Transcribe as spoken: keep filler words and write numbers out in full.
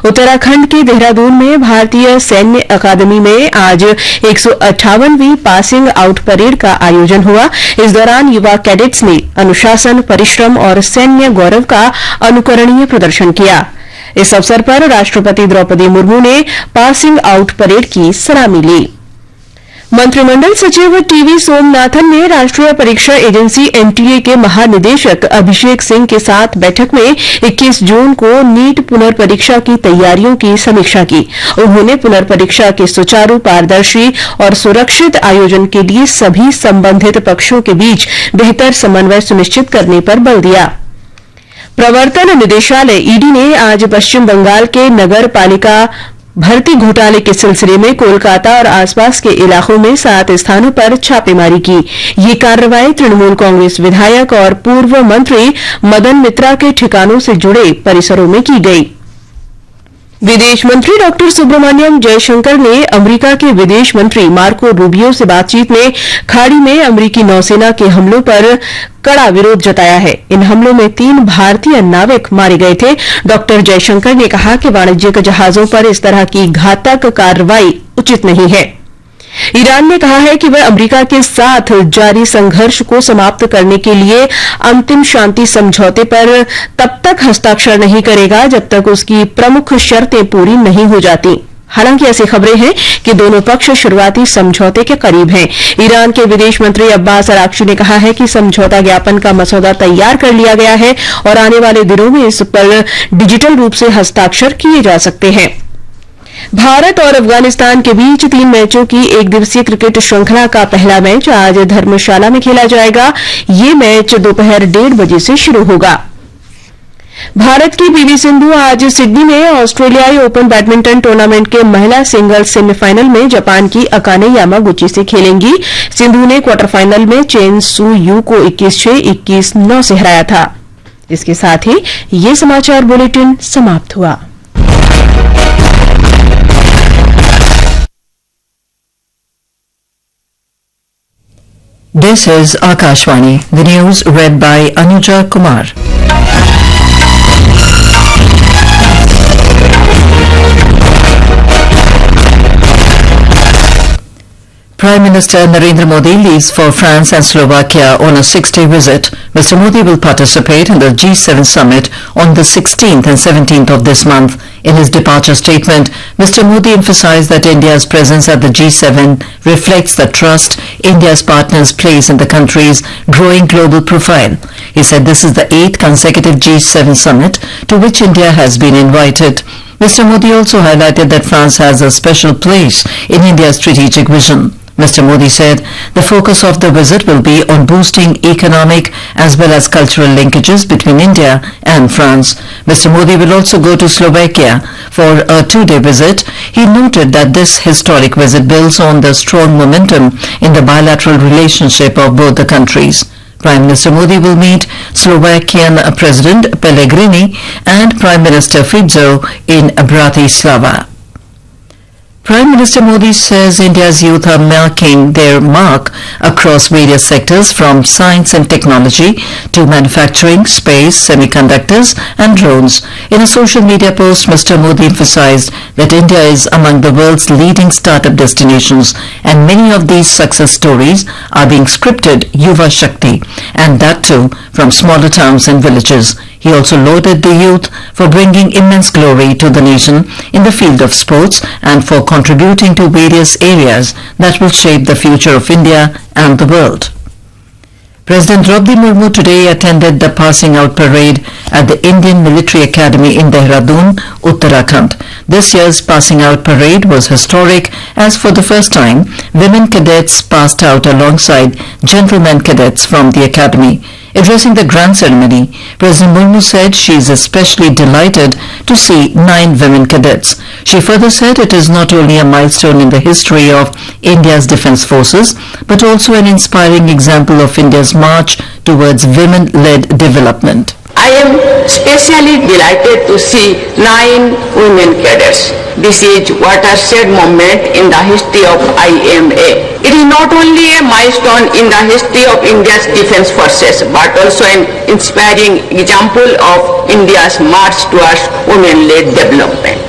उत्तराखंड के देहरादून में भारतीय सैन्य अकादमी में आज एक सौ अट्ठावनवीं पासिंग आउट परेड का आयोजन हुआ। इस दौरान युवा कैडेट्स ने अनुशासन, परिश्रम और सैन्य गौरव का अनुकरणीय प्रदर्शन किया। इस अवसर पर राष्ट्रपति द्रौपदी मुर्मू ने पासिंग आउट परेड की सलामी ली। मंत्रिमंडल सचिव टीवी सोमनाथन ने राष्ट्रीय परीक्षा एजेंसी एनटीए के महानिदेशक अभिषेक सिंह के साथ बैठक में इक्कीस जून को नीट पुनर्परीक्षा की तैयारियों की समीक्षा की। उन्होंने पुनर्परीक्षा के सुचारू, पारदर्शी और सुरक्षित आयोजन के लिए सभी संबंधित पक्षों के बीच बेहतर समन्वय सुनिश्चित करने पर बल दिया। प्रवर्तन निदेशालय ईडी ने आज पश्चिम बंगाल के नगर पालिका भर्ती घोटाले के सिलसिले में कोलकाता और आसपास के इलाकों में सात स्थानों पर छापेमारी की। ये कार्रवाई तृणमूल कांग्रेस विधायक और पूर्व मंत्री मदन मित्रा के ठिकानों से जुड़े परिसरों में की गई। विदेश मंत्री डॉ सुब्रमण्यम जयशंकर ने अमेरिका के विदेश मंत्री मार्को रूबियो से बातचीत में खाड़ी में अमेरिकी नौसेना के हमलों पर कड़ा विरोध जताया है। इन हमलों में तीन भारतीय नाविक मारे गए थे। डॉ जयशंकर ने कहा कि वाणिज्यिक जहाजों पर इस तरह की घातक कार्रवाई उचित नहीं है। ईरान ने कहा है कि वह अमेरिका के साथ जारी संघर्ष को समाप्त करने के लिए अंतिम शांति समझौते पर तब तक हस्ताक्षर नहीं करेगा जब तक उसकी प्रमुख शर्तें पूरी नहीं हो जाती। हालांकि ऐसी खबरें हैं कि दोनों पक्ष शुरुआती समझौते के करीब हैं। ईरान के विदेश मंत्री अब्बास अराक्ची ने कहा है कि समझौता ज्ञापन का मसौदा तैयार कर लिया गया है और आने वाले दिनों में इस पर डिजिटल रूप से हस्ताक्षर किए जा सकते हैं। भारत और अफगानिस्तान के बीच तीन मैचों की एक दिवसीय क्रिकेट श्रृंखला का पहला मैच आज धर्मशाला में खेला जाएगा। ये मैच दोपहर डेढ़ बजे से शुरू होगा। भारत की पीवी सिंधु आज सिडनी में ऑस्ट्रेलियाई ओपन बैडमिंटन टूर्नामेंट के महिला सिंगल्स सेमीफाइनल में जापान की अकाने यामागुची से खेलेंगी। सिंधु ने क्वार्टर फाइनल में चेन सू यू को इक्कीस छह, इक्कीस नौ से हराया था। इसके साथ ही ये समाचार बुलेटिन समाप्त हुआ। This is Akashvani. The news read by Anuja Kumar. Prime Minister Narendra Modi leaves for France and Slovakia on a six-day visit. Mister Modi will participate in the G seven summit on the sixteenth and seventeenth of this month. In his departure statement, Mister Modi emphasized that India's presence at the G seven reflects the trust India's partners place in the country's growing global profile. He said this is the eighth consecutive G seven summit to which India has been invited. Mister Modi also highlighted that France has a special place in India's strategic vision. Mister Modi said the focus of the visit will be on boosting economic as well as cultural linkages between India and France. Mister Modi will also go to Slovakia for a two-day visit. He noted that this historic visit builds on the strong momentum in the bilateral relationship of both the countries. Prime Minister Modi will meet Slovakian President Pellegrini and Prime Minister Fico in Bratislava. Prime Minister Modi says India's youth are making their mark across various sectors from science and technology to manufacturing, space, semiconductors and drones. In a social media post, Mister Modi emphasized that India is among the world's leading startup destinations and many of these success stories are being scripted Yuva Shakti, and that too from smaller towns and villages. He also lauded the youth for bringing immense glory to the nation in the field of sports and for contributing to various areas that will shape the future of India and the world. President Draupadi Murmu today attended the passing out parade at the Indian Military Academy in Dehradun, Uttarakhand. This year's passing out parade was historic as for the first time women cadets passed out alongside gentlemen cadets from the academy. Addressing the grand ceremony, President Murmu said she is especially delighted to see nine women cadets. She further said it is not only a milestone in the history of India's defense forces, but also an inspiring example of India's march towards women-led development. I am especially delighted to see nine women cadets. This is a watershed moment in the history of I M A. It is not only a milestone in the history of India's defense forces, but also an inspiring example of India's march towards women-led development.